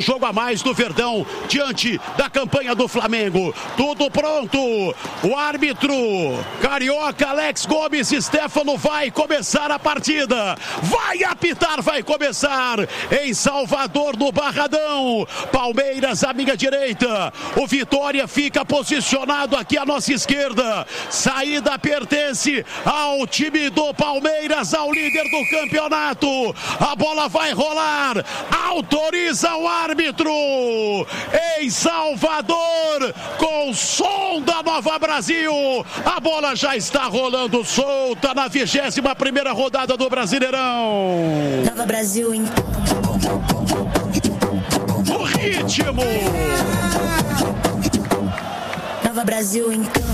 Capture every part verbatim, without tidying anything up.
jogo a mais do Verdão diante da campanha do Flamengo. Tudo pronto. O árbitro carioca Alex Gomes Stefano vai começar a partida. Vai apitar, vai começar em Salvador, no Barradão. Palmeiras à minha direita. O Vitória fica posicionado aqui à nossa esquerda. Saída pertence ao time do Palmeiras, ao líder do campeonato. A bola vai rolar. Autoriza o árbitro em Salvador com o som da Nova Brasil. A bola já está rolando solta na vigésima primeira rodada do Brasileirão. Nova Brasil em o ritmo. Nova Brasil em campo.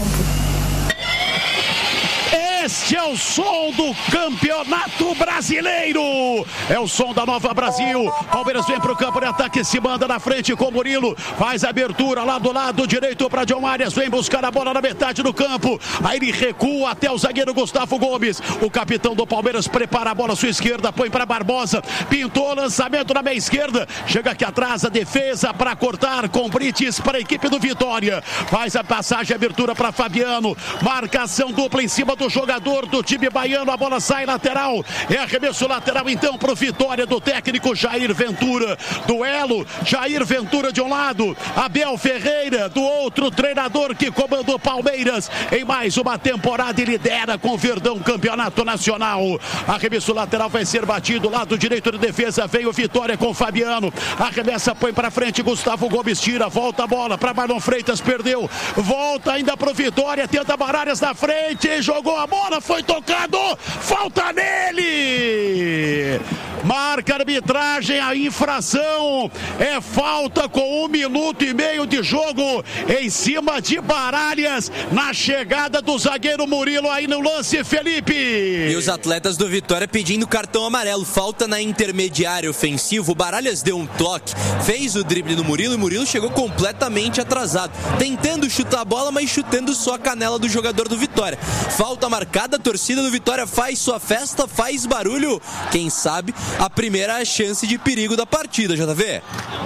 Este é o som do Campeonato Brasileiro. É o som da Nova Brasil. Palmeiras vem para o campo de ataque, se manda na frente com Murilo. Faz a abertura lá do lado direito para John Arias. Vem buscar a bola na metade do campo. Aí ele recua até o zagueiro Gustavo Gomes. O capitão do Palmeiras prepara a bola à sua esquerda. Põe para Barbosa. Pintou, lançamento na meia esquerda. Chega aqui atrás a defesa para cortar com Brites para a equipe do Vitória. Faz a passagem, a abertura para Fabiano. Marcação dupla em cima do jogador do time baiano, a bola sai lateral, é arremesso lateral então para o Vitória do técnico Jair Ventura. Duelo, Jair Ventura de um lado, Abel Ferreira do outro, treinador que comandou Palmeiras em mais uma temporada e lidera com o Verdão campeonato nacional. Arremesso lateral vai ser batido, lado direito de defesa, vem o Vitória com Fabiano, arremessa, põe para frente, Gustavo Gomes tira, volta a bola para Marlon Freitas, perdeu, volta ainda para o Vitória, tenta Baralhas na frente, jogou a bola, foi tocado, falta nele. Marca a arbitragem, a infração é falta com um minuto e meio de jogo em cima de Baralhas na chegada do zagueiro Murilo aí no lance, Felipe. E os atletas do Vitória pedindo cartão amarelo, falta na intermediária ofensivo. Baralhas deu um toque, fez o drible no Murilo e Murilo chegou completamente atrasado, tentando chutar a bola, mas chutando só a canela do jogador do Vitória. Falta marcada, a torcida do Vitória faz sua festa, faz barulho, quem sabe a primeira chance de perigo da partida, J V.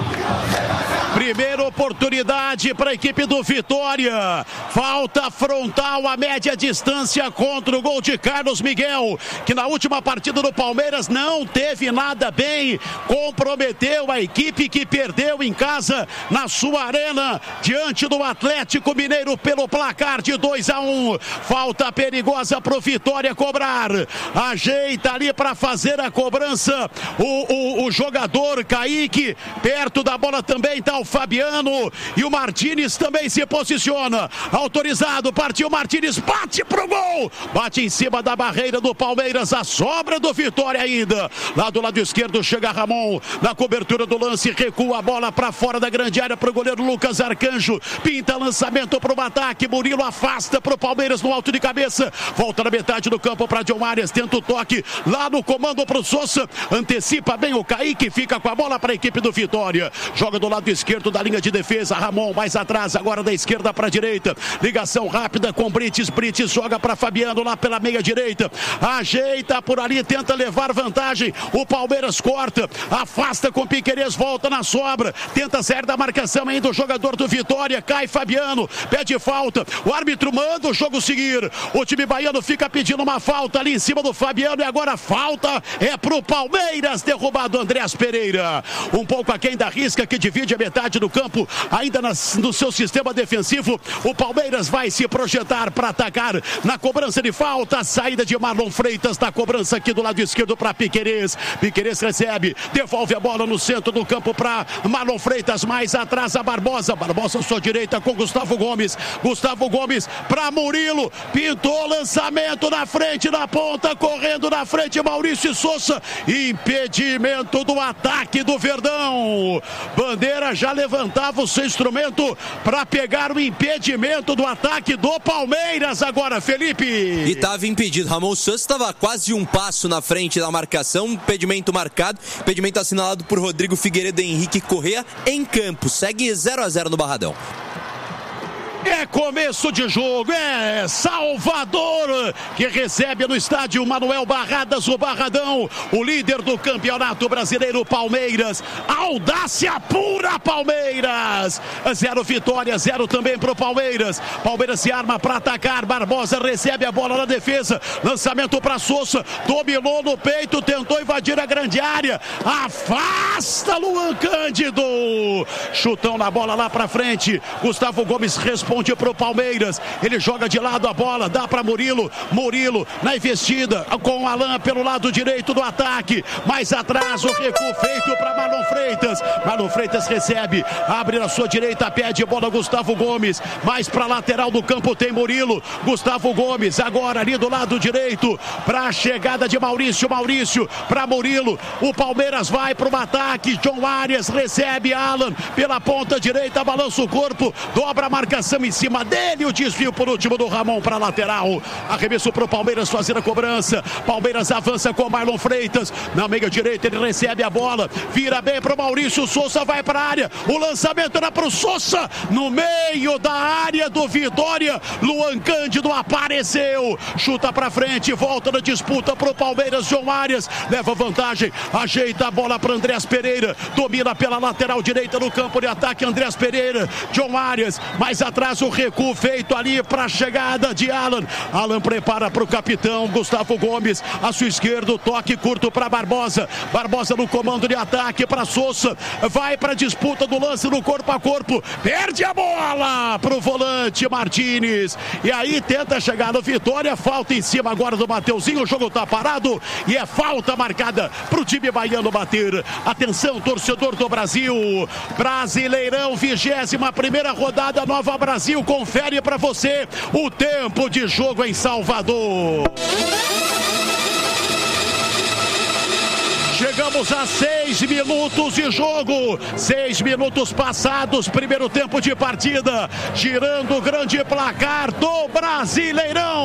Primeira oportunidade para a equipe do Vitória. Falta frontal a média distância contra o gol de Carlos Miguel, que na última partida do Palmeiras não teve nada bem. Comprometeu a equipe que perdeu em casa na sua arena diante do Atlético Mineiro pelo placar de dois a um. Falta perigosa para o Vitória cobrar. Ajeita ali para fazer a cobrança o, o, o jogador Kaique. Perto da bola também está o Fabiano e o Martínez também se posiciona. Autorizado, partiu Martínez, bate pro gol. Bate em cima da barreira do Palmeiras, a sobra do Vitória ainda. Lá do lado esquerdo chega Ramon, na cobertura do lance, recua a bola para fora da grande área pro goleiro Lucas Arcanjo. Pinta lançamento pro ataque, Murilo afasta pro Palmeiras no alto de cabeça. Volta na metade do campo para John Arias, tenta o toque lá no comando pro Sousa. Antecipa bem o Kaique, fica com a bola para a equipe do Vitória. Joga do lado esquerdo da linha de defesa, Ramon mais atrás, agora da esquerda para a direita, ligação rápida com Brites, Brites joga para Fabiano lá pela meia direita, ajeita por ali, tenta levar vantagem, o Palmeiras corta, afasta com Piquerez, volta na sobra, tenta sair da marcação ainda o jogador do Vitória, cai Fabiano, pede falta, o árbitro manda o jogo seguir, o time baiano fica pedindo uma falta ali em cima do Fabiano e agora a falta é pro Palmeiras, derrubado Andrés Pereira, um pouco aquém da risca que divide a metade do campo, ainda nas, no seu sistema defensivo, o Palmeiras vai se projetar para atacar na cobrança de falta, saída de Marlon Freitas na cobrança aqui do lado esquerdo para Piquerez, Piquerez recebe, devolve a bola no centro do campo para Marlon Freitas, mais atrás a Barbosa, Barbosa à sua direita com Gustavo Gomes, Gustavo Gomes para Murilo, pintou lançamento na frente, na ponta, correndo na frente Maurício Sousa, impedimento do ataque do Verdão, Bandeira já levantava o seu instrumento para pegar o impedimento do ataque do Palmeiras agora, Felipe. E estava impedido, Ramon Santos estava quase um passo na frente da marcação, impedimento marcado, impedimento assinalado por Rodrigo Figueiredo e Henrique Correa em campo, segue zero a zero no Barradão. É começo de jogo, é Salvador que recebe no estádio Manuel Barradas, o Barradão, o líder do campeonato brasileiro, Palmeiras. Audácia pura, Palmeiras. Zero vitória, zero também pro Palmeiras. Palmeiras se arma para atacar, Barbosa recebe a bola na defesa, lançamento para Sousa, dominou no peito, tentou invadir a grande área, afasta Luan Cândido. Chutão na bola lá para frente, Gustavo Gomes responde pro Palmeiras, ele joga de lado a bola, dá para Murilo, Murilo na investida com o Alan pelo lado direito do ataque, mais atrás o recuo feito para Marlon Freitas, Marlon Freitas recebe, abre na sua direita, pede bola Gustavo Gomes, mais para lateral do campo tem Murilo, Gustavo Gomes agora ali do lado direito, para a chegada de Maurício, Maurício para Murilo, o Palmeiras vai para o ataque, John Arias recebe Alan pela ponta direita, balança o corpo, dobra a marcação em cima dele, o desvio por último do Ramon para lateral, arremesso para o Palmeiras fazer a cobrança, Palmeiras avança com Marlon Freitas, na meia direita ele recebe a bola, vira bem para o Maurício, Sousa vai para a área, o lançamento era para o Sousa, no meio da área do Vitória, Luan Cândido apareceu, chuta para frente, volta na disputa para o Palmeiras, João Arias leva vantagem, ajeita a bola para Andrés Pereira, domina pela lateral direita no campo de ataque, Andrés Pereira, João Arias, mais atrás o recuo feito ali para a chegada de Alan, Alan prepara para o capitão Gustavo Gomes, à sua esquerda, toque curto para Barbosa, Barbosa no comando de ataque para Sousa, vai para a disputa do lance no corpo a corpo, perde a bola para o volante Martínez, e aí tenta chegar no Vitória, falta em cima agora do Mateuzinho, o jogo está parado e é falta marcada para o time baiano bater. Atenção, torcedor do Brasil, Brasileirão, vigésima primeira rodada, Nova Brasil, confere para você o tempo de jogo em Salvador. Chegamos a seis minutos de jogo, seis minutos passados, primeiro tempo de partida, girando o grande placar do Brasileirão.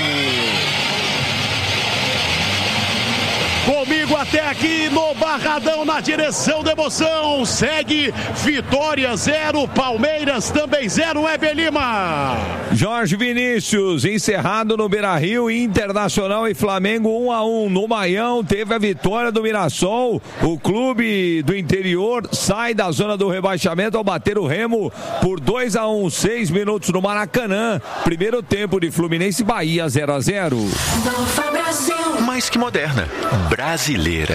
Comigo até aqui no Barradão, na direção da emoção, segue Vitória zero, Palmeiras também zero, Weber Lima. Jorge Vinícius, encerrado no Beira-Rio, Internacional e Flamengo um a um. No Maião teve a vitória do Mirassol, o clube do interior sai da zona do rebaixamento ao bater o Remo por dois a um, seis minutos no Maracanã, primeiro tempo de Fluminense e Bahia zero a zero. Mais que moderna, brasileira.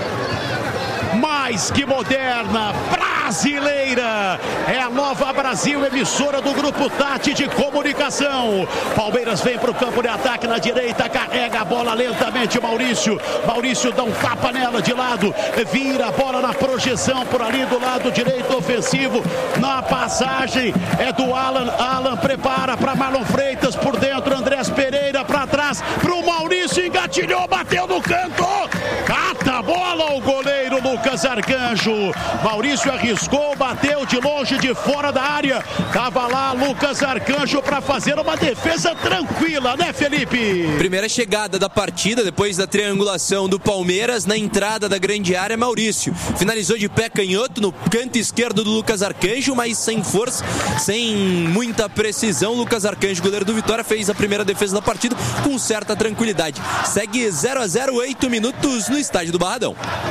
Mais que moderna, brasileira. É a Nova Brasil, emissora do Grupo Tati de Comunicação. Palmeiras vem para o campo de ataque na direita, carrega a bola lentamente, Maurício. Maurício dá um tapa nela de lado, vira a bola na projeção por ali do lado direito ofensivo. Na passagem é do Alan. Alan prepara para Marlon Freitas por dentro, Andrés Pereira para trás, para o Maurício, engatilhou, bateu no canto. Cata a bola o goleiro Lucas Arcanjo. Maurício arriscou, bateu de longe, de fora da área. Tava lá Lucas Arcanjo para fazer uma defesa tranquila, né, Felipe? Primeira chegada da partida, depois da triangulação do Palmeiras, na entrada da grande área, Maurício finalizou de pé canhoto no canto esquerdo do Lucas Arcanjo, mas sem força, sem muita precisão. Lucas Arcanjo, goleiro do Vitória, fez a primeira defesa da partida com certa tranquilidade. Segue zero a zero, oito minutos no estádio do Barradão.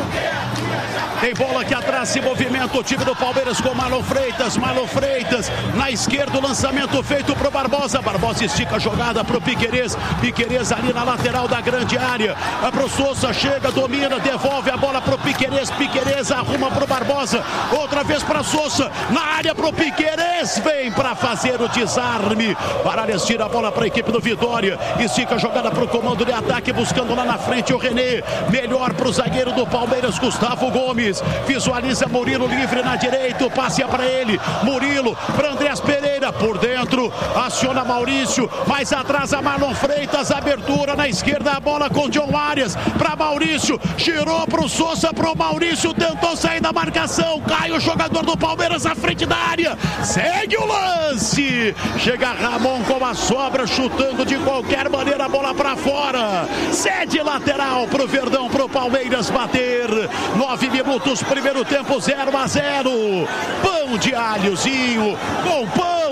Tem bola aqui atrás, se movimenta o time do Palmeiras com Marlon Freitas. Marlon Freitas na esquerda, o lançamento feito pro Barbosa. Barbosa estica a jogada pro Piquerez. Piquerez ali na lateral da grande área. Pro Sousa, chega, domina, devolve a bola pro Piquerez. Piquerez arruma pro Barbosa. Outra vez pra Sousa, na área pro Piquerez. Vem pra fazer o desarme. Baralhas tira a bola pra equipe do Vitória. Estica a jogada pro comando de ataque, buscando lá na frente o René. Melhor pro zagueiro do Palmeiras, Gustavo Gomes. Visualiza Murilo livre na direita, passe para ele, Murilo para Andrés Pereira, por dentro aciona Maurício, mais atrás a Marlon Freitas, abertura na esquerda, a bola com John Arias para Maurício, girou para o Sousa, para o Maurício, tentou sair da marcação, cai o jogador do Palmeiras à frente da área, segue o lance, chega Ramon com a sobra, chutando de qualquer maneira a bola para fora, cede lateral para o Verdão, para o Palmeiras bater. Nove minutos, primeiro tempo zero a zero. Pão de alhozinho com pão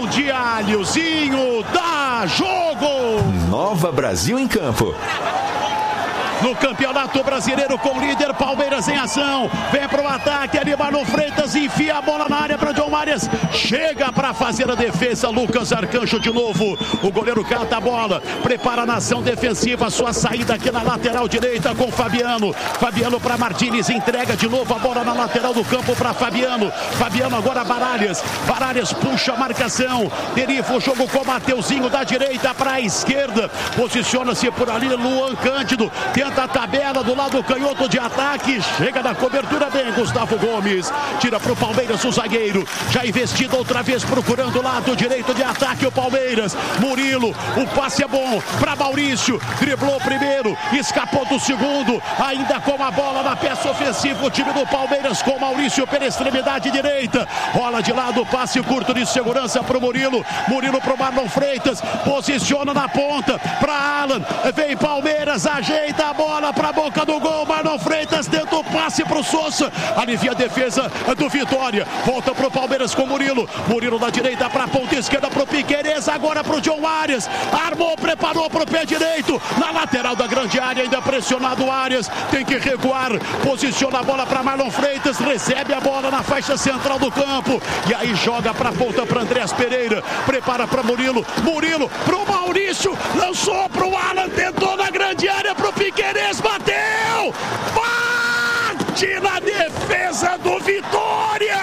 pão de alhozinho, dá jogo! Nova Brasil em campo. No Campeonato Brasileiro com o líder Palmeiras em ação, vem para o ataque ali, Marlon Freitas enfia a bola na área para John Arias, chega para fazer a defesa, Lucas Arcanjo de novo, o goleiro cata a bola, prepara a nação defensiva, sua saída aqui na lateral direita com Fabiano, Fabiano para Martínez, entrega de novo a bola na lateral do campo para Fabiano, Fabiano agora Baralhas, Baralhas puxa a marcação, deriva o jogo com Mateuzinho da direita para a esquerda, posiciona-se por ali Luan Cândido, tenta a tabela do lado canhoto de ataque, chega na cobertura bem Gustavo Gomes, tira para o Palmeiras o zagueiro, já investido outra vez procurando o lado direito de ataque o Palmeiras, Murilo, o passe é bom para Maurício, driblou primeiro, escapou do segundo, ainda com a bola na peça ofensiva o time do Palmeiras com Maurício pela extremidade direita, rola de lado, passe curto de segurança para o Murilo, Murilo para o Marlon Freitas, posiciona na ponta para Alan, vem Palmeiras, ajeita a bola para a boca do gol, Marlon Freitas tenta o passe para o Sousa, alivia a defesa do Vitória, volta para o Palmeiras com Murilo, Murilo da direita para a ponta esquerda para o Piquerez, agora para o John Arias, armou, preparou para o pé direito, na lateral da grande área, ainda pressionado o Arias, tem que recuar, posiciona a bola para Marlon Freitas, recebe a bola na faixa central do campo, e aí joga para a ponta para Andrés Pereira, prepara para Murilo, Murilo para o Maurício, lançou para o Alan, tentou na grande área para o Piquerez, bateu, bate na defesa do Vitória,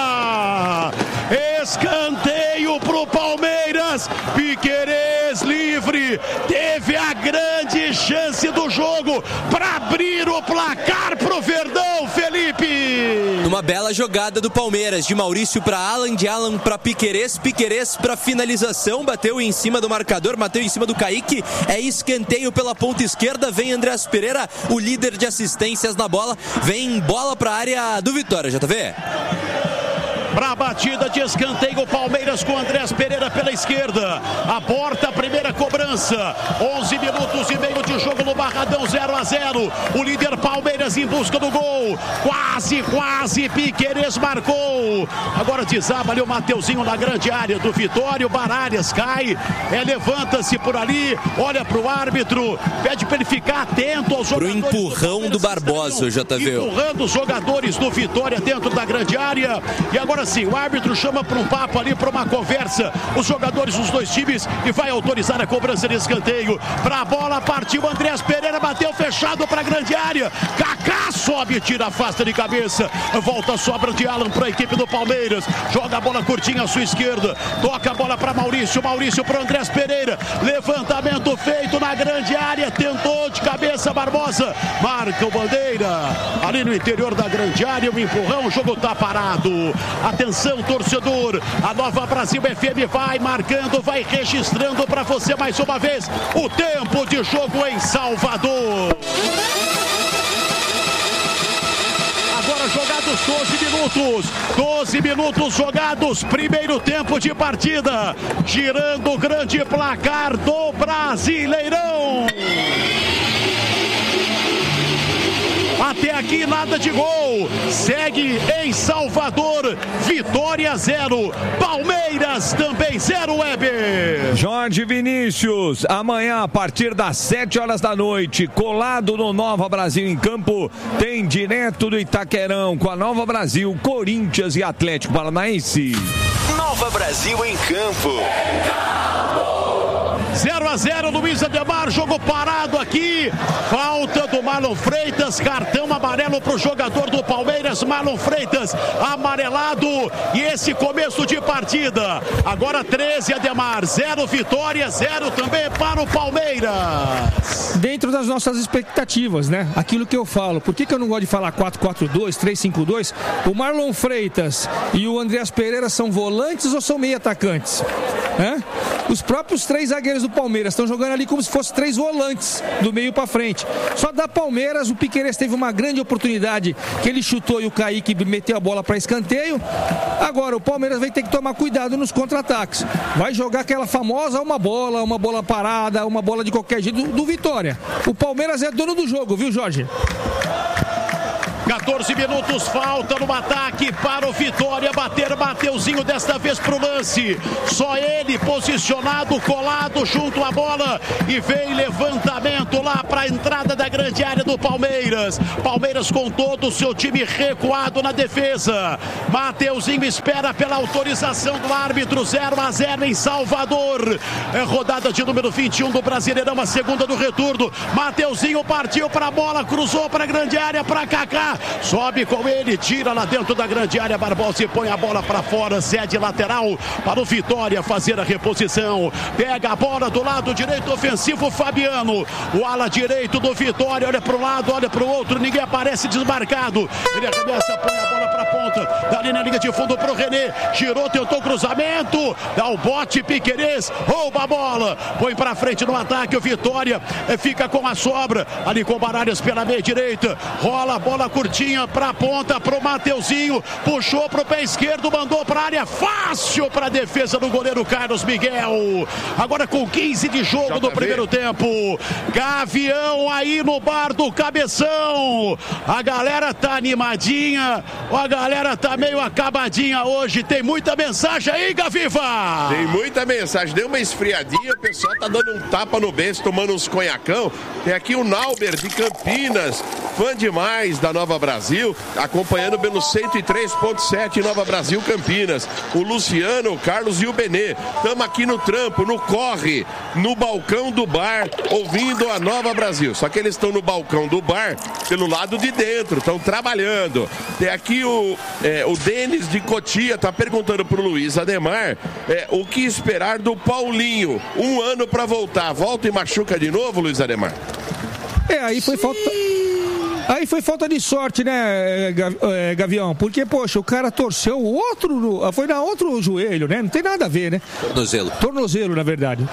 escanteio pro Palmeiras, Piquerez livre, teve a grande chance do jogo para abrir o placar pro Verdão, Felipe. Uma bela jogada do Palmeiras, de Maurício para Alan, de Alan para Piquerez, Piquerez para finalização, bateu em cima do marcador, bateu em cima do Kaique, é escanteio pela ponta esquerda, vem Andrés Pereira, o líder de assistências na bola, vem bola para a área do Vitória, J V. Para a batida de escanteio, Palmeiras com Andrés Pereira pela esquerda, aborta a primeira cobrança, onze minutos e meio de jogo no Barradão, zero a zero, o líder Palmeiras em busca do gol, quase, quase, Piquerez marcou, agora desaba ali o Mateuzinho na grande área do Vitória, o Baralhas cai, é, levanta-se por ali, olha para o árbitro, pede para ele ficar atento aos jogadores. Pro empurrão do, do Barbosa, J V. Empurrando os jogadores do Vitória dentro da grande área, e agora sim, o árbitro chama para um papo ali, para uma conversa, os jogadores dos dois times, e vai autorizar a cobrança de escanteio, para a bola, partiu Andrés Pereira, bateu fechado para a grande área, Kaká sobe, tira, afasta de cabeça, volta, sobra de Alan para a equipe do Palmeiras, joga a bola curtinha à sua esquerda, toca a bola para Maurício, Maurício para Andrés Pereira, levantamento feito na grande área, tentou de cabeça Barbosa, marca o bandeira, ali no interior da grande área, o empurrão, o jogo tá parado. Atenção, torcedor, a Nova Brasil F M vai marcando, vai registrando para você mais uma vez o tempo de jogo em Salvador. Agora jogados doze minutos, doze minutos jogados, primeiro tempo de partida, girando o grande placar do Brasileirão. Até aqui nada de gol, segue em Salvador, Vitória zero, Palmeiras também zero, Weber. Jorge Vinícius, amanhã a partir das sete horas da noite, colado no Nova Brasil em campo, tem direto do Itaquerão com a Nova Brasil, Corinthians e Atlético Paranaense. Nova Brasil em campo. zero a zero, Luiz Ademar, jogo parado aqui, falta do Marlon Freitas, cartão amarelo para o jogador do Palmeiras, Marlon Freitas, amarelado, e esse começo de partida, agora treze, Ademar, zero Vitória, zero também para o Palmeiras. Dentro das nossas expectativas, né? Aquilo que eu falo, por que, que eu não gosto de falar quatro quatro dois, três cinco dois? O Marlon Freitas e o Andrés Pereira são volantes ou são meio atacantes? É? Os próprios três zagueiros do Palmeiras estão jogando ali como se fossem três volantes do meio para frente. Só da Palmeiras, o Piquerez teve uma grande oportunidade que ele chutou e o Kaique meteu a bola para escanteio. Agora o Palmeiras vai ter que tomar cuidado nos contra-ataques. Vai jogar aquela famosa uma bola, uma bola parada, uma bola de qualquer jeito do, do Vitória. O Palmeiras é dono do jogo, viu, Jorge? quatorze minutos, falta no ataque para o Vitória bater. Mateuzinho desta vez pro lance. Só ele posicionado, colado junto à bola. E vem levantamento lá para a entrada da grande área do Palmeiras. Palmeiras com todo o seu time recuado na defesa. Mateuzinho espera pela autorização do árbitro. zero a zero em Salvador. É rodada de número vinte e um do Brasileirão, a segunda do retorno. Mateuzinho partiu para a bola, cruzou para a grande área, para Kaká. Sobe com ele, tira lá dentro da grande área. Barbosa e põe a bola para fora, cede lateral para o Vitória fazer a reposição. Pega a bola do lado direito ofensivo, Fabiano. O ala direito do Vitória, olha para o lado, olha para o outro, ninguém aparece desmarcado. Ele arremessa, põe a bola para a ponta, dali na linha de fundo para o René. Girou, tentou cruzamento, dá o bote, Piquerez, rouba a bola, põe para frente no ataque. O Vitória fica com a sobra, ali com Baralhas pela meia direita. Rola a bola curtinha para a ponta, para o Mateuzinho. Puxou para o pé esquerdo, mandou para a área, fácil para a defesa do goleiro Carlos Miguel. Agora com quinze de jogo no primeiro tempo. Gavião aí no bar do Cabeção. A galera tá animadinha, a galera tá meio acabadinha hoje. Tem muita mensagem aí, Gaviva. Tem muita mensagem. Deu uma esfriadinha, o pessoal tá dando um tapa no beijo, tomando uns conhacão. Tem aqui o Nauber de Campinas, fã demais da Nova Brasil, acompanhando pelo cento e três ponto sete Nova Brasil Campinas. O Luciano, o Carlos e o Benê. Estamos aqui no trampo, no corre, no balcão do bar, ouvindo a Nova Brasil. Só que eles estão no balcão do bar pelo lado de dentro, estão trabalhando. Tem aqui o, é, o Denis de Cotia, tá perguntando pro Luiz Ademar é, o que esperar do Paulinho. Um ano para voltar. Volta e machuca de novo, Luiz Ademar? É, aí foi falta... Aí foi falta de sorte, né, Gavião? Porque, poxa, o cara torceu o outro... Foi na outro joelho, né? Não tem nada a ver, né? Tornozelo. Tornozelo, na verdade.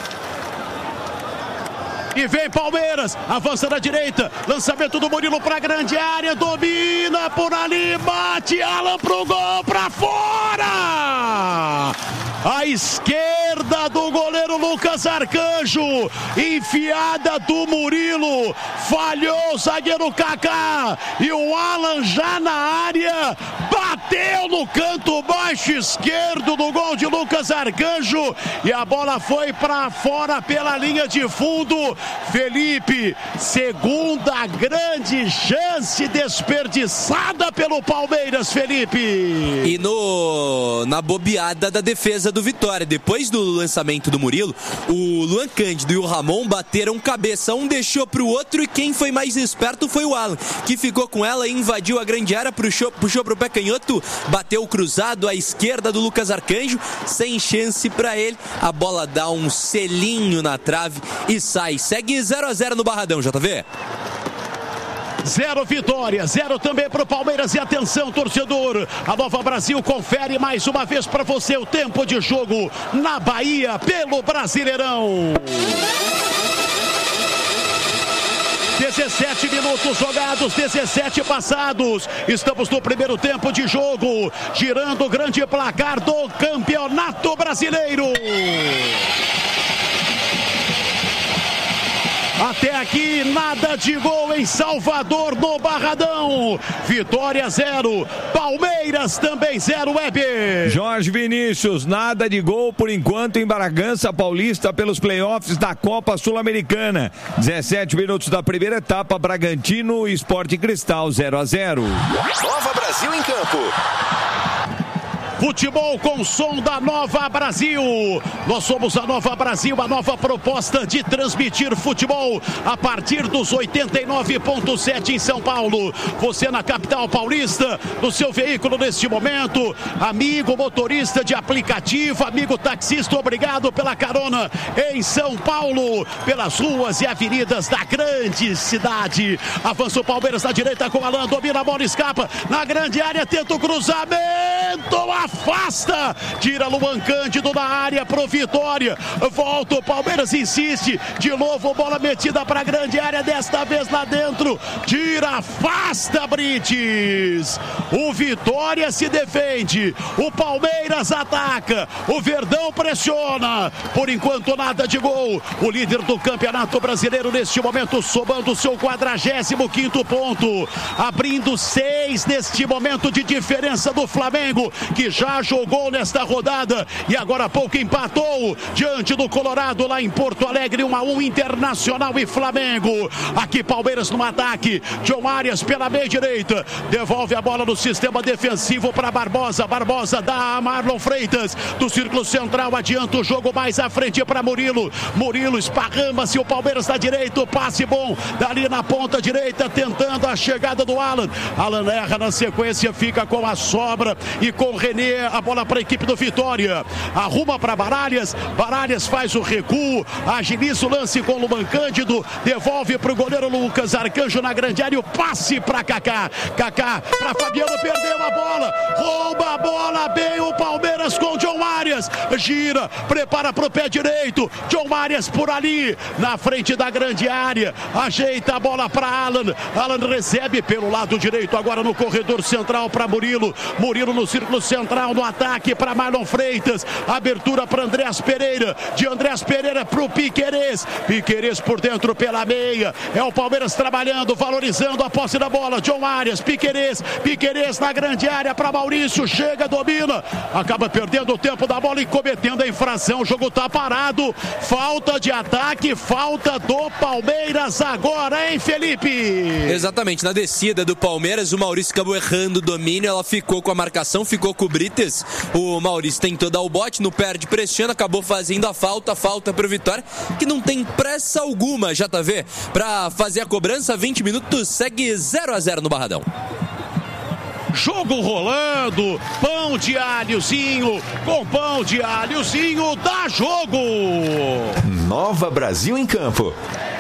E vem Palmeiras, avança na direita, lançamento do Murilo pra grande área, domina por ali, bate Alan pro gol, pra fora! A esquerda do goleiro Lucas Arcanjo, enfiada do Murilo, falhou o zagueiro Kaká, e o Alan já na área, bateu no canto baixo esquerdo do gol de Lucas Arcanjo, e a bola foi pra fora pela linha de fundo. Felipe, segunda grande chance desperdiçada pelo Palmeiras, Felipe. E no, na bobeada da defesa do Vitória, depois do lançamento do Murilo, o Luan Cândido e o Ramon bateram cabeça, um deixou pro outro, e quem foi mais esperto foi o Alan, que ficou com ela, invadiu a grande área, puxou, puxou pro pé canhoto, bateu cruzado à esquerda do Lucas Arcanjo, sem chance pra ele, a bola dá um selinho na trave e sai. Segue zero a zero no Barradão, J V. Zero Vitória, zero também para o Palmeiras. E atenção, torcedor, a Nova Brasil confere mais uma vez para você o tempo de jogo na Bahia pelo Brasileirão. dezessete minutos jogados, dezessete passados. Estamos no primeiro tempo de jogo, girando o grande placar do Campeonato Brasileiro. Até aqui, nada de gol em Salvador, no Barradão. Vitória zero, Palmeiras também zero, Weber. Jorge Vinícius, nada de gol por enquanto em Bragança Paulista pelos playoffs da Copa Sul-Americana. dezessete minutos da primeira etapa, Bragantino e Sport Cristal zero a zero. Nova Brasil em campo. Futebol com som da Nova Brasil. Nós somos a Nova Brasil, a nova proposta de transmitir futebol a partir dos oitenta e nove ponto sete em São Paulo. Você na capital paulista, no seu veículo neste momento, amigo motorista de aplicativo, amigo taxista, obrigado pela carona em São Paulo, pelas ruas e avenidas da grande cidade. Avança o Palmeiras na direita com Alan, domina a bola, escapa na grande área, tenta o cruzamento, a afasta, tira Luan Cândido da área pro Vitória, volta o Palmeiras, insiste, de novo bola metida pra grande área, desta vez lá dentro, tira, afasta Brites, o Vitória se defende, o Palmeiras ataca, o Verdão pressiona, por enquanto nada de gol, o líder do Campeonato Brasileiro neste momento somando seu quadragésimo quinto ponto, abrindo seis neste momento de diferença do Flamengo, que já jogou nesta rodada e agora há pouco empatou diante do Colorado lá em Porto Alegre, um a um, Internacional e Flamengo. Aqui Palmeiras no ataque, John Arias pela meia direita, devolve a bola no sistema defensivo para Barbosa, Barbosa dá a Marlon Freitas, do círculo central adianta o jogo mais à frente para Murilo, Murilo esparrama-se, o Palmeiras da direita, passe bom, dali na ponta direita, tentando a chegada do Alan, Alan erra na sequência, fica com a sobra e com o René, a bola para a equipe do Vitória, arruma para Baralhas, Baralhas faz o recuo, agiliza o lance com o Luan Cândido, devolve para o goleiro Lucas Arcanjo na grande área, o passe para Kaká, Kaká para Fabiano, perdeu a bola, rouba a bola bem o Palmeiras com o John Arias, gira, prepara para o pé direito, John Arias por ali, na frente da grande área, ajeita a bola para Alan, Alan recebe pelo lado direito, agora no corredor central para Murilo, Murilo no círculo central, no ataque para Marlon Freitas, abertura para Andrés Pereira, de Andrés Pereira para o Piquerez, Piquerez por dentro pela meia, é o Palmeiras trabalhando, valorizando a posse da bola, John Arias, Piquerez, Piquerez na grande área para Maurício, chega, domina, acaba perdendo o tempo da bola e cometendo a infração, o jogo está parado, falta de ataque, falta do Palmeiras agora, hein, Felipe? Exatamente, na descida do Palmeiras, o Maurício acabou errando o domínio, ela ficou com a marcação, ficou com o Brites, o Maurício tentou dar o bote, no perde, pressiona, acabou fazendo a falta, falta pro Vitória, que não tem pressa alguma, J V, pra fazer a cobrança, vinte minutos, segue zero a zero no Barradão. Jogo rolando, pão de alhozinho, com pão de alhozinho, dá jogo! Nova Brasil em campo.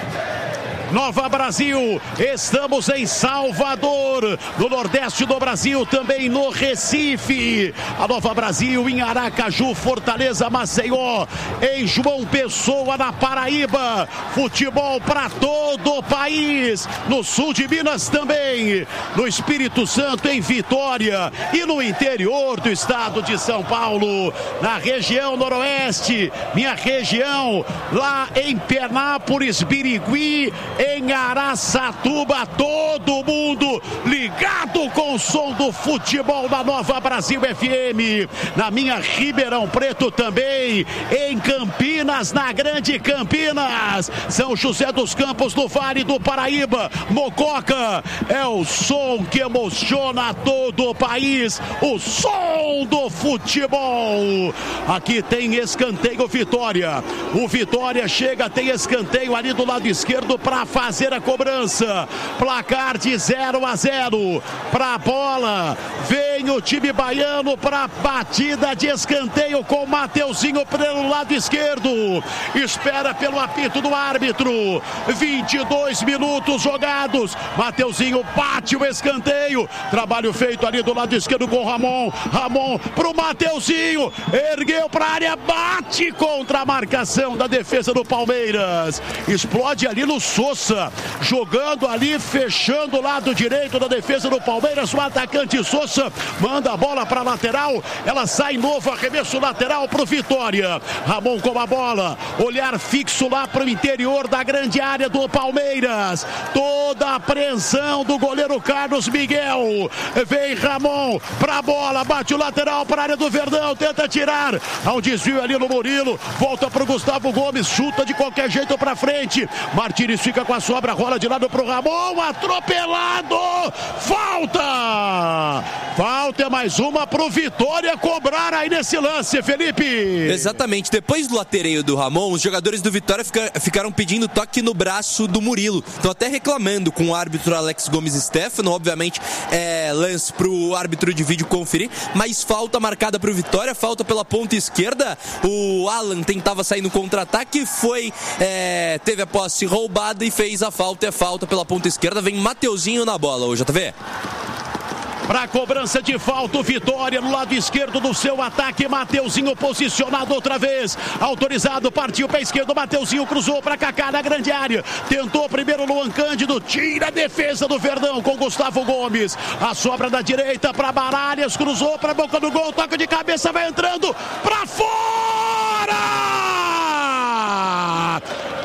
Nova Brasil, estamos em Salvador, no Nordeste do Brasil, também no Recife. A Nova Brasil em Aracaju, Fortaleza, Maceió, em João Pessoa, na Paraíba. Futebol para todo o país. No sul de Minas também. No Espírito Santo, em Vitória. E no interior do estado de São Paulo. Na região noroeste, minha região, lá em Penápolis, Birigui, em Araçatuba, todo mundo ligado com o som do futebol da Nova Brasil F M, na minha Ribeirão Preto também, em Campinas, na Grande Campinas, São José dos Campos, no Vale do Paraíba, Mococa, é o som que emociona todo o país, o som do futebol. Aqui tem escanteio Vitória, o Vitória chega, tem escanteio ali do lado esquerdo para fazer a cobrança, placar de zero a zero, para a bola, vem o time baiano para a batida de escanteio com Mateuzinho pelo lado esquerdo, espera pelo apito do árbitro, vinte e dois minutos jogados, Mateuzinho bate o escanteio, trabalho feito ali do lado esquerdo com Ramon, Ramon pro Mateuzinho, ergueu para a área, bate contra a marcação da defesa do Palmeiras, explode ali no Sousa, jogando ali, fechando o lado direito da defesa do Palmeiras, o atacante Sousa manda a bola para a lateral, ela sai novo, arremesso lateral para o Vitória, Ramon com a bola, olhar fixo lá para o interior da grande área do Palmeiras, toda a apreensão do goleiro Carlos Miguel, vem Ramon para a bola, bate o lateral para a área do Verdão, tenta tirar, há um desvio ali no Murilo, volta para o Gustavo Gomes, chuta de qualquer jeito para frente, Martínez fica com a sobra, rola de lado pro Ramon, atropelado, falta, falta é mais uma pro Vitória cobrar aí nesse lance, Felipe. Exatamente, depois do latereio do Ramon, os jogadores do Vitória fica, ficaram pedindo toque no braço do Murilo, estão até reclamando com o árbitro Alex Gomes Stefano, obviamente é lance pro árbitro de vídeo conferir, mas falta marcada pro Vitória, falta pela ponta esquerda, o Alan tentava sair no contra-ataque, foi, é, teve a posse roubada e fez a falta, é falta pela ponta esquerda, vem Mateuzinho na bola, o J V. para cobrança de falta, o Vitória no lado esquerdo do seu ataque, Mateuzinho posicionado outra vez, autorizado, partiu para a esquerda, Mateuzinho cruzou para Kaká na grande área, tentou primeiro Luan Cândido, tira a defesa do Verdão com Gustavo Gomes, a sobra da direita para Baralhas, cruzou para a boca do gol, toca de cabeça, vai entrando para fora!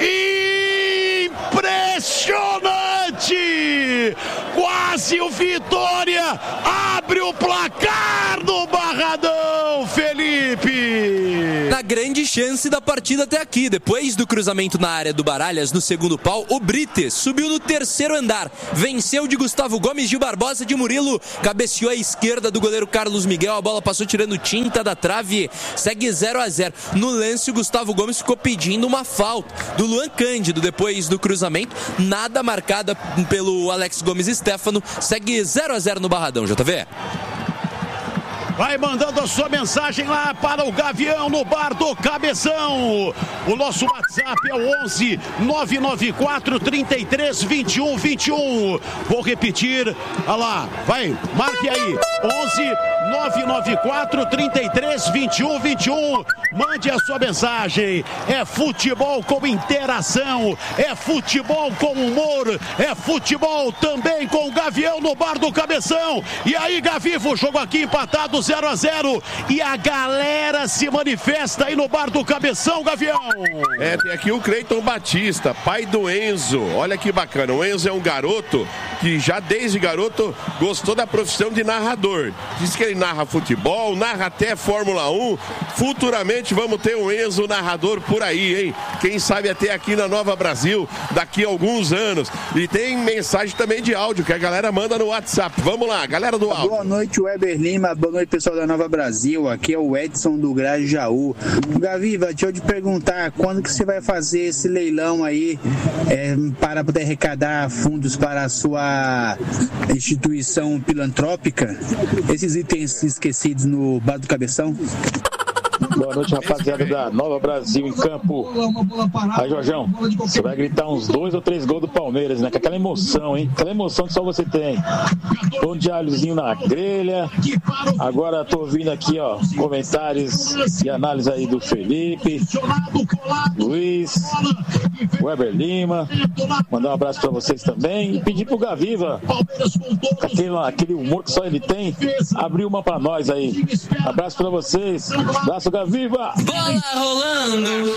Impressionante! Quase o Vitória abre o placar do Barradão, Felipe! Na grande chance da partida até aqui, depois do cruzamento na área do Baralhas no segundo pau, o Brites subiu no terceiro andar, venceu de Gustavo Gomes, Gil Barbosa de Murilo, cabeceou à esquerda do goleiro Carlos Miguel, a bola passou tirando tinta da trave, segue zero a zero. No lance, o Gustavo Gomes ficou pedindo uma falta do Luan Cândido depois do cruzamento, nada marcada pelo Alex Gomes Stefano, segue zero a zero no Barradão, J V. Vai mandando a sua mensagem lá para o Gavião no Bar do Cabeção. O nosso WhatsApp é o onze nove nove quatro, trinta e três, vinte e um, vinte e um. Vou repetir. Olha lá, vai, marque aí. onze nove nove quatro, trinta e três, vinte e um, vinte e um. Mande a sua mensagem. É futebol com interação, é futebol com humor, é futebol também com o Gavião no Bar do Cabeção. E aí, Gavivo, jogo aqui empatado zero a zero e a galera se manifesta aí no Bar do Cabeção, Gavião. É, tem aqui o Cleiton Batista, pai do Enzo. Olha que bacana, o Enzo é um garoto que já desde garoto gostou da profissão de narrador. Diz que ele narra futebol, narra até Fórmula um. Futuramente vamos ter um Enzo narrador por aí, hein? Quem sabe até aqui na Nova Brasil, daqui a alguns anos. E tem mensagem também de áudio que a galera manda no WhatsApp. Vamos lá, galera do áudio. Boa noite, Weber Lima. Boa noite, pessoal da Nova Brasil. Aqui é o Edson do Grajaú. Gaviva, deixa eu te perguntar, quando que você vai fazer esse leilão aí é, para poder arrecadar fundos para a sua instituição filantrópica? Esses itens esquecidos no Bar do Cabeção? Boa noite, rapaziada da Nova Brasil em campo. Aí, Jorjão, você vai gritar uns dois ou três gols do Palmeiras, né? Com aquela emoção, hein? Aquela emoção que só você tem. Pão de alhozinho na grelha. Agora tô ouvindo aqui, ó, comentários e análise aí do Felipe, Luiz, Weber Lima. Mandar um abraço pra vocês também. E pedir pro Gaviva, aquele, aquele humor que só ele tem, abrir uma pra nós aí. Abraço pra vocês. Abraço, Gaviva! Bola rolando!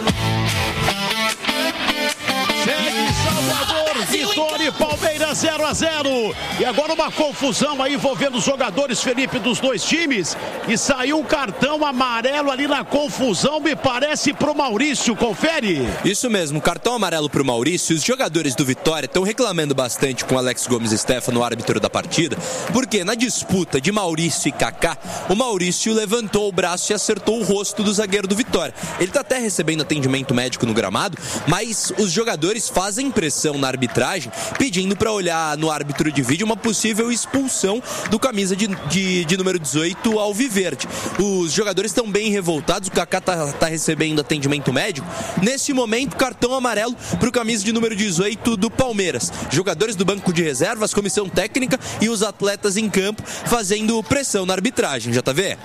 Segue Salvador, Vitória e Palmeiras zero a zero. E agora uma confusão aí envolvendo os jogadores, Felipe, dos dois times. E saiu um cartão amarelo ali na confusão, me parece, pro Maurício. Confere. Isso mesmo, cartão amarelo pro Maurício. Os jogadores do Vitória estão reclamando bastante com o Alex Gomes Stefano, o árbitro da partida, porque na disputa de Maurício e Kaká, o Maurício levantou o braço e acertou o rosto do zagueiro do Vitória. Ele tá até recebendo atendimento médico no gramado, mas os jogadores fazem pressão na arbitragem, pedindo para olhar no árbitro de vídeo uma possível expulsão do camisa de, de, de número dezoito alviverde. Os jogadores estão bem revoltados, o Kaká tá, tá recebendo atendimento médico. Nesse momento, cartão amarelo para o camisa de número dezoito do Palmeiras. Jogadores do banco de reservas, comissão técnica e os atletas em campo fazendo pressão na arbitragem. J V?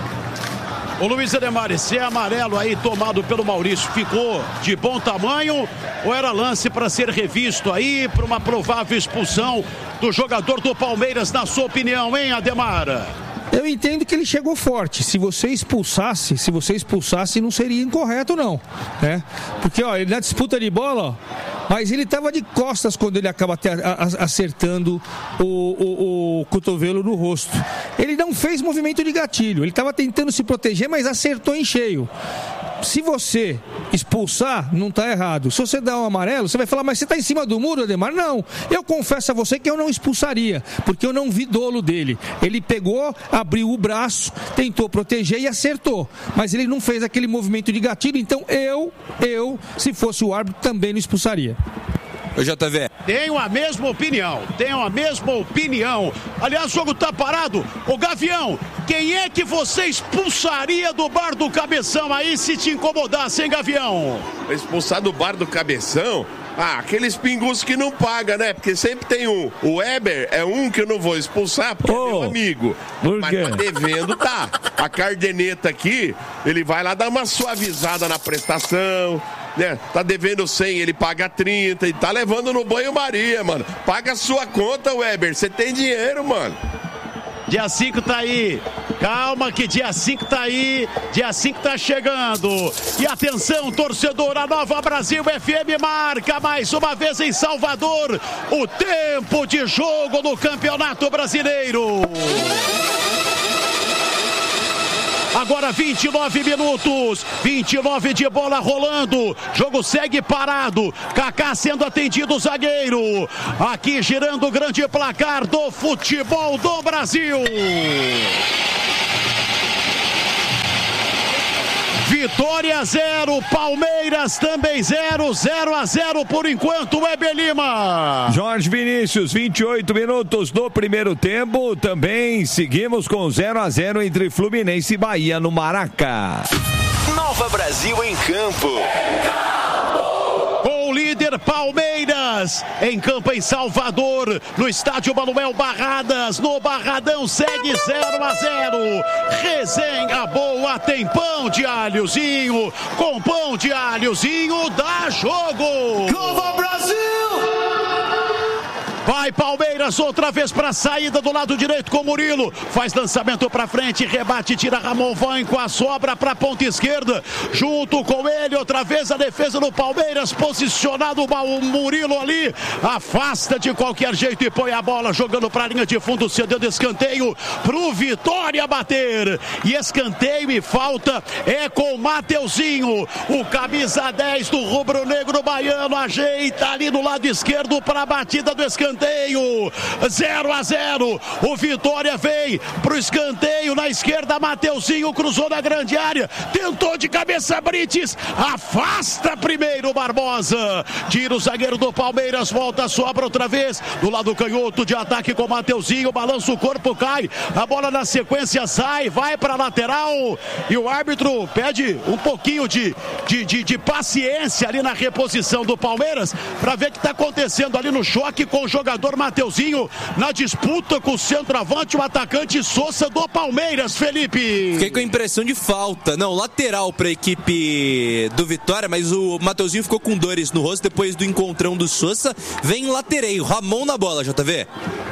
O Luiz Ademar, esse amarelo aí tomado pelo Maurício ficou de bom tamanho ou era lance para ser revisto aí para uma provável expulsão do jogador do Palmeiras, na sua opinião, hein, Ademar? Eu entendo que ele chegou forte. Se você expulsasse, se você expulsasse, não seria incorreto, não, né? Porque, ó, ele na disputa de bola, ó, mas ele estava de costas quando ele acaba acertando o, o, o cotovelo no rosto. Ele não fez movimento de gatilho. Ele estava tentando se proteger, mas acertou em cheio. Se você expulsar, não está errado. Se você dar um amarelo, você vai falar, mas você está em cima do muro, Ademar? Não. Eu confesso a você que eu não expulsaria, porque eu não vi dolo dele. Ele pegou, abriu o braço, tentou proteger e acertou. Mas ele não fez aquele movimento de gatilho, então eu, eu, se fosse o árbitro, também não expulsaria. O J V. Tenho a mesma opinião, tenho a mesma opinião. Aliás, o jogo tá parado. Ô Gavião, quem é que você expulsaria do Bar do Cabeção aí se te incomodasse, hein, Gavião? Expulsar do Bar do Cabeção? Ah, aqueles pingus que não pagam, né? Porque sempre tem um. O Weber é um que eu não vou expulsar porque oh, é meu amigo. Por Mas quê? tá devendo, tá. A Cardeneta aqui, ele vai lá dar uma suavizada na prestação, né? Tá devendo cem, ele paga trinta e tá levando no banho-maria, mano. Paga a sua conta, Weber. Você tem dinheiro, mano. Dia cinco tá aí. Calma que dia cinco tá aí. Dia cinco tá chegando. E atenção, torcedor, a Nova Brasil F M marca mais uma vez em Salvador o tempo de jogo no Campeonato Brasileiro. Agora vinte e nove minutos, vinte e nove de bola rolando, jogo segue parado, Kaká sendo atendido o zagueiro, aqui girando o grande placar do futebol do Brasil. Vitória zero, Palmeiras também zero, zero a zero por enquanto, Weber Lima. Jorge Vinícius, vinte e oito minutos do primeiro tempo, também seguimos com zero a zero entre Fluminense e Bahia no Maraca. Nova Brasil em campo. Com o líder Palmeiras, em campo em Salvador, no estádio Manuel Barradas, no Barradão segue zero a zero. Resenha boa, tem pão de alhozinho, com pão de alhozinho dá jogo. Nova Brasil! Vai Palmeiras outra vez para a saída do lado direito com Murilo. Faz lançamento para frente, rebate, tira Ramon, vai com a sobra para a ponta esquerda. Junto com ele, outra vez a defesa do Palmeiras, posicionado o Murilo ali. Afasta de qualquer jeito e põe a bola jogando para a linha de fundo, cedendo escanteio pro Vitória bater. E escanteio e falta é com o Mateuzinho. O camisa dez do rubro-negro baiano ajeita ali no lado esquerdo para a batida do escanteio. zero a zero, o Vitória vem pro escanteio na esquerda, Mateuzinho cruzou na grande área, tentou de cabeça Brites, afasta primeiro Barbosa, tira o zagueiro do Palmeiras, volta, sobra outra vez, do lado canhoto de ataque com Mateuzinho, balança o corpo, cai, a bola na sequência sai, vai pra lateral, e o árbitro pede um pouquinho de, de, de, de paciência ali na reposição do Palmeiras, pra ver o que tá acontecendo ali no choque com o jogador Mateuzinho na disputa com o centroavante, o atacante Sousa do Palmeiras, Felipe. Fiquei com a impressão de falta, não, lateral para a equipe do Vitória, mas o Mateuzinho ficou com dores no rosto depois do encontrão do Sousa, vem latereio, Ramon na bola, J V.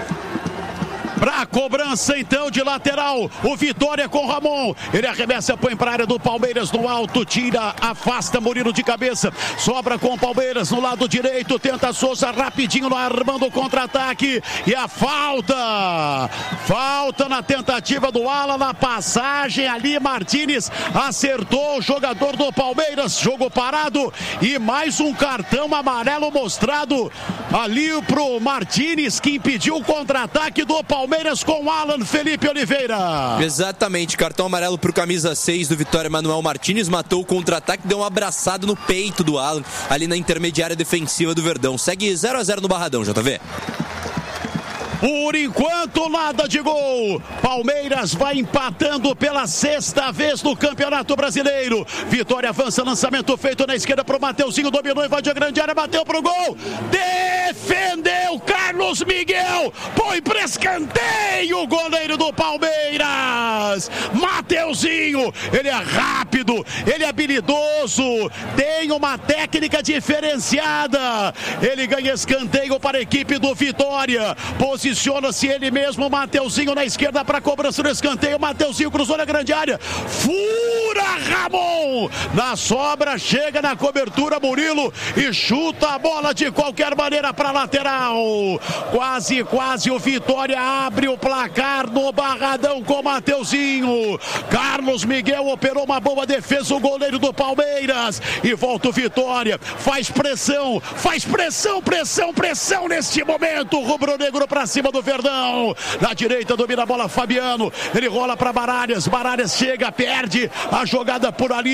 Pra cobrança então de lateral, o Vitória com Ramon, ele arremessa, põe pra área do Palmeiras no alto, tira, afasta Murilo de cabeça, sobra com o Palmeiras no lado direito, tenta Sousa rapidinho no armando o contra-ataque e a falta, falta na tentativa do Alan, na passagem ali, Martínez acertou o jogador do Palmeiras, jogo parado e mais um cartão amarelo mostrado ali pro Martínez, que impediu o contra-ataque do Palmeiras com Alan, Felipe Oliveira. Exatamente, cartão amarelo pro camisa seis do Vitória, Manuel Martínez, matou o contra-ataque, deu um abraçado no peito do Alan, ali na intermediária defensiva do Verdão. Segue zero a zero no Barradão, J V. Por enquanto, nada de gol. Palmeiras vai empatando pela sexta vez no Campeonato Brasileiro. Vitória avança, lançamento feito na esquerda pro Mateuzinho, dominou, invadiu a grande área, bateu pro gol. Defendeu Carlos Miguel, põe pra escanteio o goleiro do Palmeiras. Mateuzinho, ele é rápido, ele é habilidoso, tem uma técnica diferenciada. Ele ganha escanteio para a equipe do Vitória. Posiciona-se ele mesmo, Mateuzinho na esquerda para cobrança do escanteio. Mateuzinho cruzou na grande área, fura Ramon, na sobra, chega na cobertura Murilo e chuta a bola de qualquer maneira para lateral. Quase, quase o Vitória abre o placar no Barradão com Mateuzinho. Carlos Miguel operou uma boa defesa, o goleiro do Palmeiras, e volta o Vitória, faz pressão, faz pressão, pressão, pressão neste momento, o rubro-negro para cima do Verdão, na direita domina a bola Fabiano, ele rola para Baralhas, Baralhas chega, perde a jogada por ali,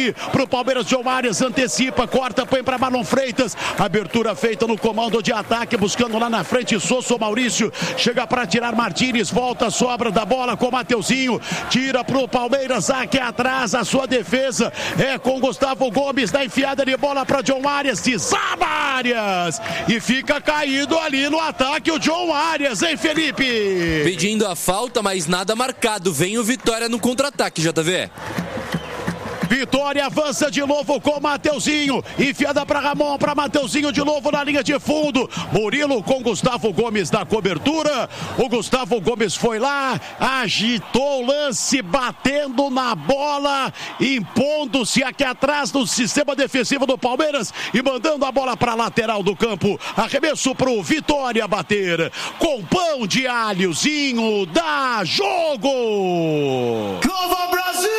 ali pro Palmeiras. João Arias antecipa, corta, põe para Marlon Freitas. Abertura feita no comando de ataque, buscando lá na frente Sosso Maurício. Chega para tirar Martínez, volta, sobra da bola com Mateuzinho. Tira pro Palmeiras, aqui atrás a sua defesa é com Gustavo Gomes, da enfiada de bola para John Arias, desaba Arias e fica caído ali no ataque o John Arias, hein, Felipe? Pedindo a falta, mas nada marcado. Vem o Vitória no contra-ataque, J V. Vitória avança de novo com Mateuzinho, enfiada para Ramon, para Mateuzinho de novo na linha de fundo. Murilo com Gustavo Gomes na cobertura. O Gustavo Gomes foi lá, agitou o lance, batendo na bola, impondo-se aqui atrás do sistema defensivo do Palmeiras e mandando a bola para a lateral do campo. Arremesso para o Vitória bater com pão de alhozinho. Dá jogo! Nova Brasil!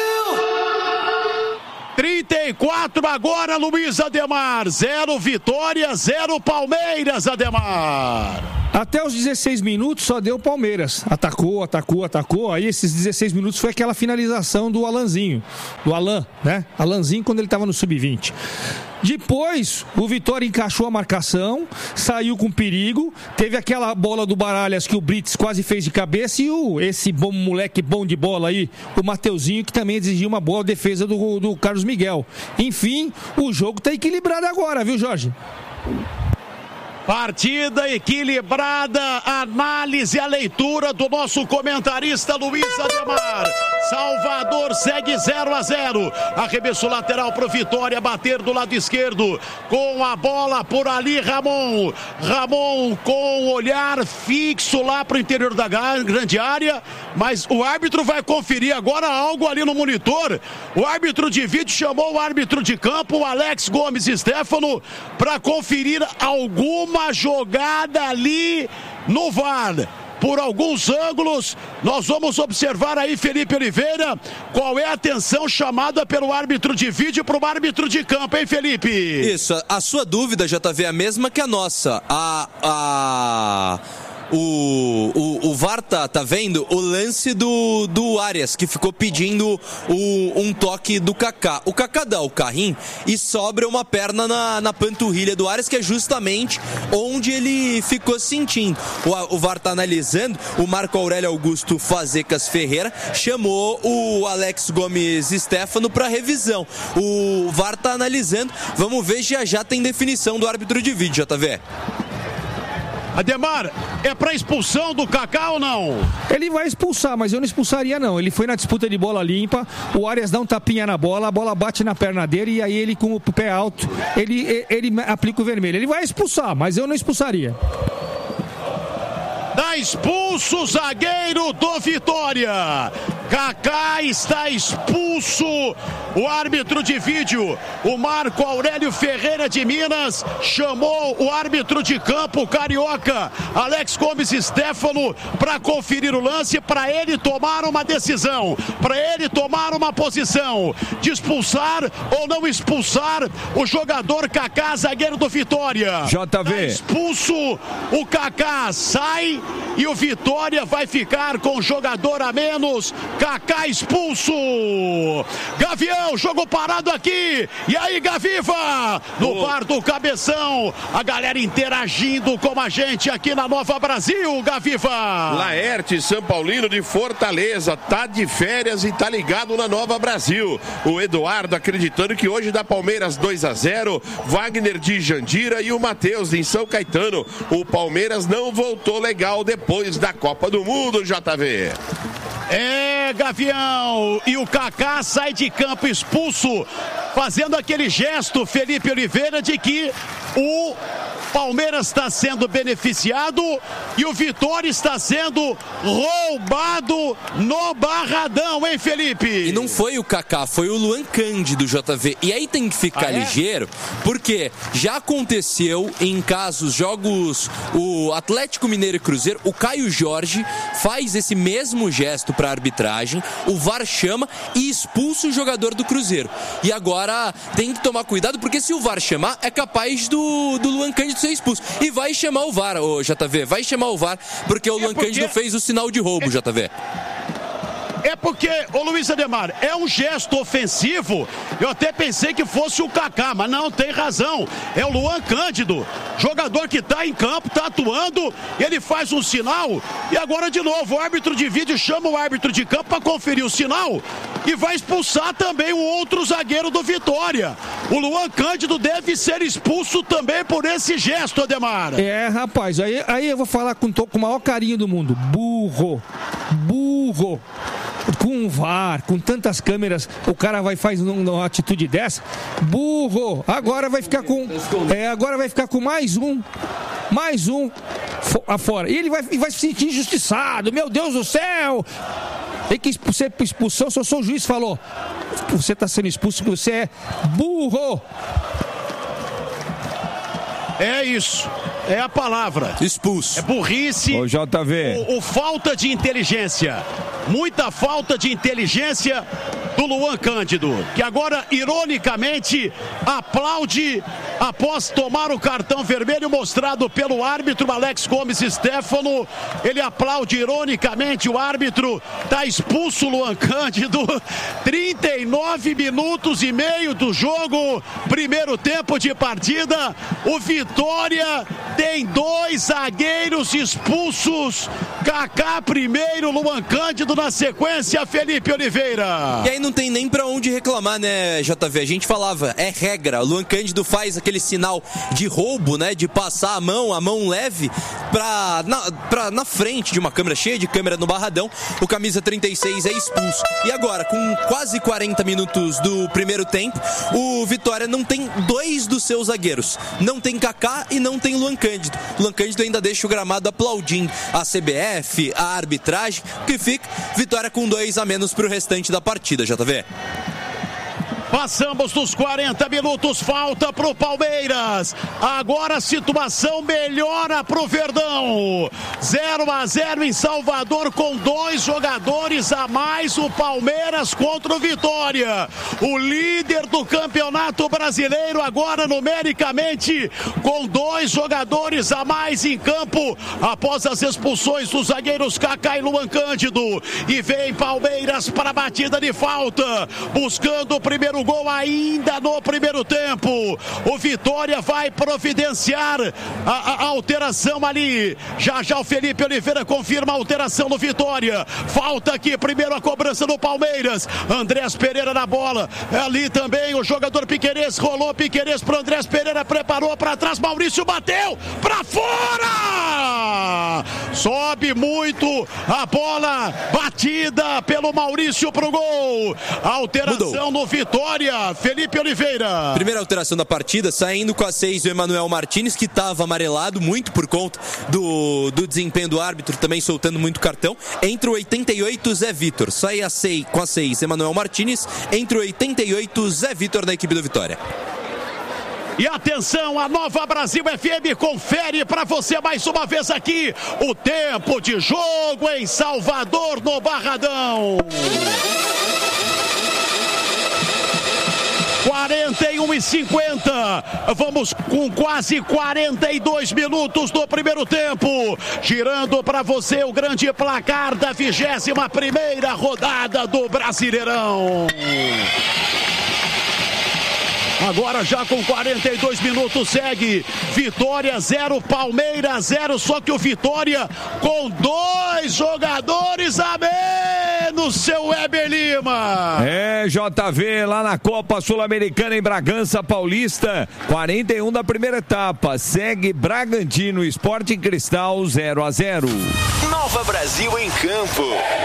trinta e quatro agora, Luiz Ademar. Zero Vitória, zero Palmeiras, Ademar. Até os dezesseis minutos só deu Palmeiras. Atacou, atacou, atacou. Aí esses dezesseis minutos foi aquela finalização do Alanzinho. Do Alan, né? Alanzinho quando ele estava no sub vinte. Depois, o Vitória encaixou a marcação, saiu com perigo, teve aquela bola do Baralhas que o Brits quase fez de cabeça e o, esse bom moleque bom de bola aí, o Mateuzinho, que também exigiu uma boa defesa do, do Carlos Miguel. Enfim, o jogo está equilibrado agora, viu, Jorge? Partida equilibrada, análise, a leitura do nosso comentarista Luiz Ademar. Salvador segue zero a zero. Arremesso lateral para o Vitória bater do lado esquerdo. Com a bola por ali, Ramon. Ramon com o olhar fixo lá para o interior da grande área. Mas o árbitro vai conferir agora algo ali no monitor. O árbitro de vídeo chamou o árbitro de campo, o Alex Gomes Stefano, para conferir alguma jogada ali no V A R. Por alguns ângulos, nós vamos observar aí, Felipe Oliveira, qual é a atenção chamada pelo árbitro de vídeo para o árbitro de campo, hein, Felipe? Isso, a sua dúvida, J V, é a mesma que a nossa. A... a... O, o, o V A R tá, tá vendo o lance do, do Arias, que ficou pedindo o, um toque do Kaká. O Kaká dá o carrinho e sobra uma perna na, na panturrilha do Arias, que é justamente onde ele ficou sentindo. O, o V A R tá analisando, o Marco Aurélio Augusto Fazecas Ferreira chamou o Alex Gomes Stefano para revisão. O V A R tá analisando, vamos ver, já já tem definição do árbitro de vídeo, J V. Ademar, é para expulsão do Kaká ou não? Ele vai expulsar, mas eu não expulsaria não. Ele foi na disputa de bola limpa, o Arias dá um tapinha na bola, a bola bate na perna dele e aí ele com o pé alto, ele, ele aplica o vermelho. Ele vai expulsar, mas eu não expulsaria. Tá expulso o zagueiro do Vitória. Kaká está expulso. O árbitro de vídeo, o Marco Aurélio Ferreira de Minas, chamou o árbitro de campo carioca, Alex Gomes Stefano, para conferir o lance, para ele tomar uma decisão, para ele tomar uma posição de expulsar ou não expulsar o jogador Kaká, zagueiro do Vitória. J V. Tá expulso, o Kaká sai e o Vitória vai ficar com jogador a menos. Kaká expulso. Gavião, jogo parado aqui. E aí, Gaviva? No oh. bar do Cabeção. A galera interagindo com a gente aqui na Nova Brasil, Gaviva. Laerte, São Paulino de Fortaleza, tá de férias e tá ligado na Nova Brasil. O Eduardo acreditando que hoje dá Palmeiras dois a zero. Wagner de Jandira e o Matheus em São Caetano. O Palmeiras não voltou legal depois da Copa do Mundo, J V. É, Gavião, e o Kaká sai de campo expulso, fazendo aquele gesto, Felipe Oliveira, de que o Palmeiras está sendo beneficiado e o Vitória está sendo roubado no Barradão, hein, Felipe? E não foi o Kaká, foi o Luan Cândido, J V. E aí tem que ficar ah, é? ligeiro, porque já aconteceu em casos, jogos, o Atlético Mineiro e Cruzeiro, o Caio Jorge faz esse mesmo gesto para a arbitragem, o V A R chama e expulsa o jogador do Cruzeiro. E agora tem que tomar cuidado, porque se o V A R chamar, é capaz do, do Luan Cândido ser expulso. E vai chamar o V A R, ô J V, vai chamar o V A R, porque o é Luan porque... Cândido fez o sinal de roubo, é... J V. É porque, ô Luiz Ademar, é um gesto ofensivo. Eu até pensei que fosse o Kaká, mas não, tem razão. É o Luan Cândido, jogador que tá em campo, tá atuando, ele faz um sinal e agora de novo o árbitro de vídeo chama o árbitro de campo para conferir o sinal e vai expulsar também o outro zagueiro do Vitória. O Luan Cândido deve ser expulso também por esse gesto, Ademar. É, rapaz, aí, aí eu vou falar com, com o maior carinho do mundo. Burro, burro. Com o V A R, com tantas câmeras, o cara vai faz uma atitude dessa. Burro. Agora vai ficar com, é, agora vai ficar com mais um, mais um afora. E ele vai, vai se sentir injustiçado. Meu Deus do céu! Tem que ser expulsão. Se eu sou o juiz, falou: você está sendo expulso porque você é burro. É isso. É a palavra. Expulso. É burrice. Ô, J V. O, o falta de inteligência. Muita falta de inteligência do Luan Cândido, que agora, ironicamente, aplaude após tomar o cartão vermelho mostrado pelo árbitro Alex Gomes Stefano. Ele aplaude ironicamente o árbitro. Tá expulso o Luan Cândido. trinta e nove minutos e meio do jogo. Primeiro tempo de partida. O Vitória tem dois zagueiros expulsos. Kaká primeiro, Luan Cândido na sequência, Felipe Oliveira. E aí não tem nem pra onde reclamar, né, J V? A gente falava, é regra. O Luan Cândido faz aquele sinal de roubo, né, de passar a mão, a mão leve pra na, pra, na frente de uma câmera cheia de câmera no Barradão. O camisa trinta e seis é expulso. E agora, com quase quarenta minutos do primeiro tempo, o Vitória não tem dois dos seus zagueiros. Não tem Kaká e não tem Luan Cândido. Luan Cândido ainda deixa o gramado aplaudindo a C B F, a arbitragem, que fica Vitória com dois a menos pro restante da partida, J V. Passamos dos quarenta minutos, falta pro Palmeiras. Agora a situação melhora pro Verdão. zero a zero em Salvador com dois jogadores a mais. O Palmeiras contra o Vitória. O líder do Campeonato Brasileiro agora numericamente com dois jogadores a mais em campo após as expulsões dos zagueiros Kaká e Luan Cândido. E vem Palmeiras para a batida de falta, buscando o primeiro gol ainda no primeiro tempo. O Vitória vai providenciar a, a, a alteração ali. Já já o Felipe Oliveira confirma a alteração do Vitória. Falta aqui primeiro a cobrança do Palmeiras. Andrés Pereira na bola. Ali também o jogador Piquerez. Rolou Piquerez para Andrés Pereira. Preparou para trás. Maurício bateu para fora. Sobe muito a bola batida pelo Maurício pro gol. Alteração no Vitória. Felipe Oliveira. Primeira alteração da partida, saindo com a seis o Emanuel Martins, que estava amarelado muito por conta do, do desempenho do árbitro, também soltando muito cartão. Entre o oitenta e oito, Zé Vitor. Sai a seis, com a seis Emanuel Martins. Entre o oitenta e oito, Zé Vitor na equipe do Vitória. E atenção, a Nova Brasil F M confere para você mais uma vez aqui o tempo de jogo em Salvador, no Barradão. quarenta e um e cinquenta, vamos com quase quarenta e dois minutos do primeiro tempo, girando para você o grande placar da vigésima primeira rodada do Brasileirão. Agora já com quarenta e dois minutos segue Vitória zero, Palmeiras zero, só que o Vitória com dois jogadores a menos, seu Weber Lima. É, J V, lá na Copa Sul-Americana em Bragança Paulista, quarenta e um da primeira etapa, segue Bragantino, Sporting Cristal zero a zero. Nova Brasil em campo.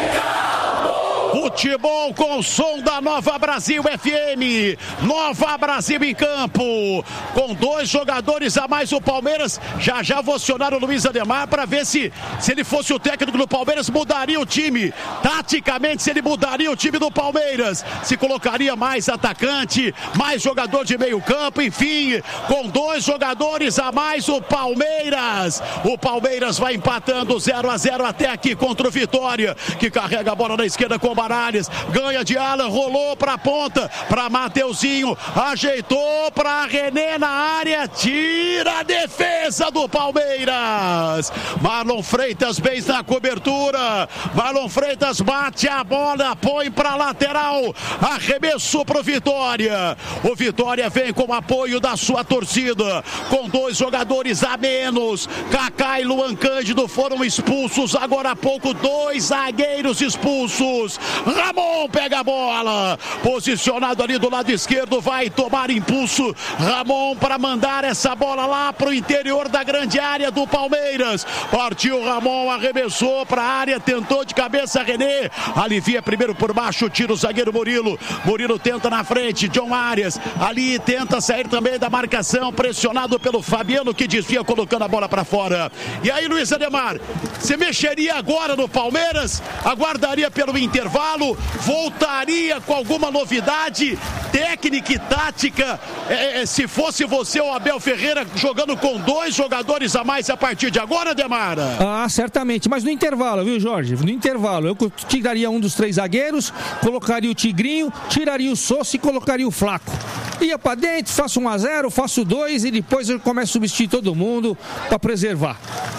Futebol com o som da Nova Brasil F M. Nova Brasil em campo. Com dois jogadores a mais o Palmeiras. Já já vou acionar o Luiz Ademar para ver se, se ele fosse o técnico do Palmeiras, mudaria o time. Taticamente, se ele mudaria o time do Palmeiras. Se colocaria mais atacante, mais jogador de meio campo, enfim. Com dois jogadores a mais o Palmeiras. O Palmeiras vai empatando zero a zero até aqui contra o Vitória, que carrega a bola na esquerda com o Baralhas, ganha de Alan, rolou pra ponta, pra Mateuzinho, ajeitou pra René na área, tira a defesa do Palmeiras. Marlon Freitas bem na cobertura, Marlon Freitas bate a bola, põe pra lateral, arremesso pro Vitória. O Vitória vem com apoio da sua torcida, com dois jogadores a menos. Kaká e Luan Cândido foram expulsos agora há pouco, dois zagueiros expulsos. Ramon pega a bola, posicionado ali do lado esquerdo, vai tomar impulso. Ramon para mandar essa bola lá pro interior da grande área do Palmeiras. Partiu Ramon, arremessou para a área, tentou de cabeça René, alivia primeiro por baixo, tira o zagueiro Murilo. Murilo tenta na frente, John Arias ali tenta sair também da marcação, pressionado pelo Fabiano, que desvia colocando a bola para fora. E aí, Luiz Ademar, você mexeria agora no Palmeiras? Aguardaria pelo intervalo? Voltaria com alguma novidade técnica e tática? É, é, se fosse você ou Abel Ferreira jogando com dois jogadores a mais a partir de agora, Ademar? Ah, certamente, mas no intervalo, viu, Jorge? No intervalo, eu tiraria um dos três zagueiros, colocaria o Tigrinho, tiraria o Sousa e colocaria o Flaco. Ia pra dentro, faço um a zero, faço dois e depois eu começo a substituir todo mundo pra preservar.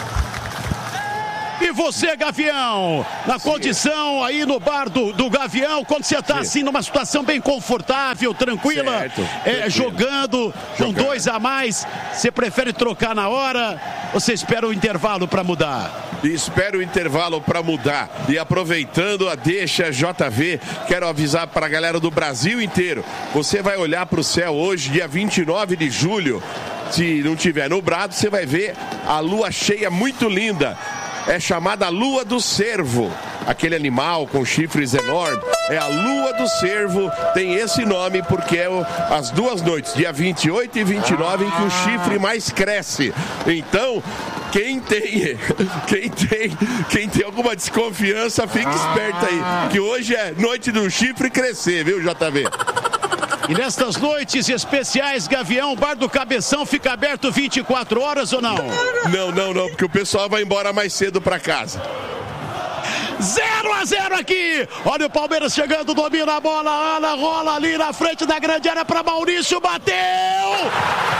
E você, Gavião, na condição aí no bar do, do Gavião, quando você tá assim numa situação bem confortável, tranquila, Certo, é, tranquilo. jogando com Jogando. dois a mais, você prefere trocar na hora ou você espera o intervalo para mudar? Espero o intervalo para mudar. E aproveitando a deixa J V, quero avisar para a galera do Brasil inteiro. Você vai olhar para o céu hoje, dia vinte e nove de julho. Se não tiver nublado, você vai ver a lua cheia muito linda. É chamada Lua do Cervo. Aquele animal com chifres enormes. É a Lua do Cervo. Tem esse nome porque é o, as duas noites, dia vinte e oito e vinte e nove, em que o chifre mais cresce. Então, quem tem, quem tem, quem tem alguma desconfiança, fica esperto aí. Que hoje é noite do chifre crescer, viu, J V? E nestas noites especiais, Gavião, o bar do Cabeção fica aberto vinte e quatro horas ou não? Não, não, não, porque o pessoal vai embora mais cedo para casa. zero a zero aqui. Olha o Palmeiras chegando, domina a bola. Ana rola ali na frente da grande área para Maurício. Bateu!